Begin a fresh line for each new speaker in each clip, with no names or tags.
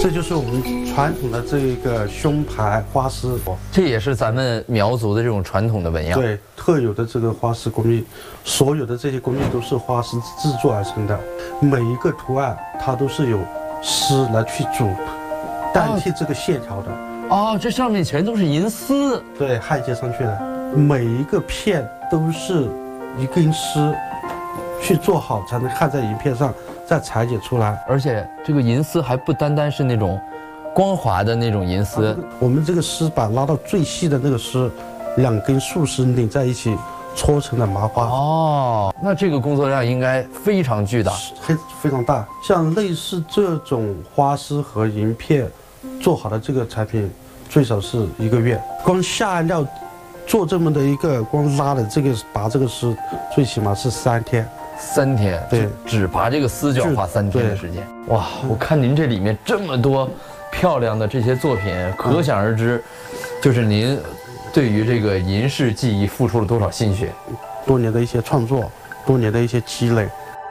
这就是我们传统的这个胸牌花丝，
这也是咱们苗族的这种传统的纹样。
对，特有的这个花丝工艺，所有的这些工艺都是花丝制作而成的，每一个图案它都是有丝来去代替这个线条的。
哦，这上面全都是银丝，
对，焊接上去的，每一个片都是一根丝去做好，才能焊在银片上，再裁剪出来。
而且这个银丝还不单单是那种光滑的那种银丝，
我们这个丝板拉到最细的那个丝，2根树丝拧在一起，搓成了麻花。
哦，那这个工作量应该非常巨大，
非常大。像类似这种花丝和银片做好的这个产品，最少是1个月。光下料做这么的一个，光拉的这个拔这个丝，最起码是3天。
3天，
对，
只拔这个丝就要花3天的时间。哇，我看您这里面这么多漂亮的这些作品，可想而知，就是您对于这个银饰技艺付出了多少心血，
多年的一些创作，多年的一些积累。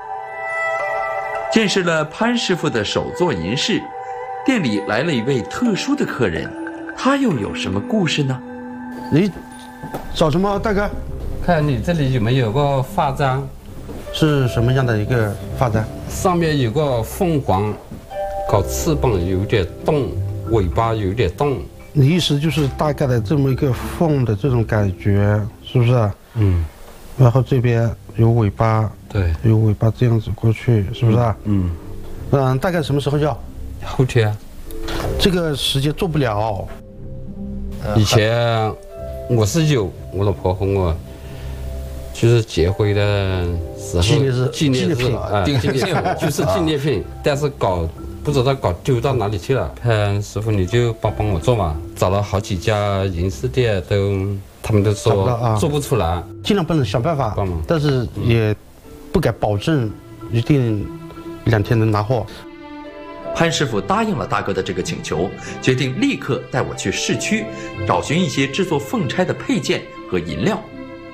见识了潘师傅的手作银饰，店里来了一位特殊的客人，他又有什么故事呢？
你找什么，大哥？
看你这里有没有个发簪？
是什么样的一个发簪？
上面有个凤凰，搞翅膀有点动，尾巴有点动。
你意思就是大概的这么一个凤的这种感觉，是不是？
嗯。
然后这边有尾巴，
对，
有尾巴这样子过去，是不是？大概什么时候要？
后天。
这个时间做不了。
以前我是有，我老婆和我就是结婚的时候，纪念日啊，就是纪念品，但是不知道搞丢到哪里去了。潘师傅，你就帮我做嘛。找了好几家银饰店，他们都说做不出来，
尽量帮你想办法
帮忙，
但是也不敢保证一定2天能拿货。
潘师傅答应了大哥的这个请求，决定立刻带我去市区，找寻一些制作凤钗的配件和银料。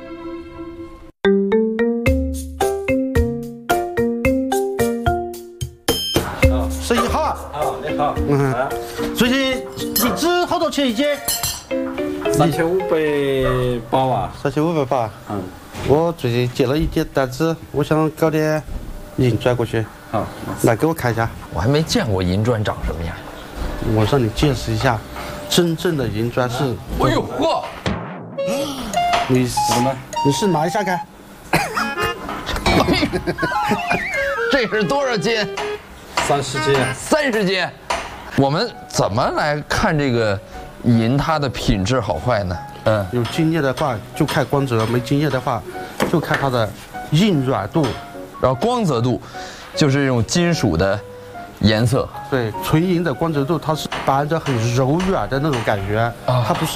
生意好啊！
你好。
最近荔枝好多钱一斤
？3500包啊
！3500包。我最近接了一点单子，我想搞点银砖过去。
好，
来给我看一下。
我还没见过银砖长什么样。
我让你见识一下，真正的银砖是。
哎呦嚯！
你是拿一下看。
这是多少斤
？30斤。
30斤。我们怎么来看这个银它的品质好坏呢？
有经验的话就看光泽，没经验的话就看它的硬软度，
然后光泽度就是这种金属的颜色。
对，纯银的光泽度它是很柔软的那种感觉，它不是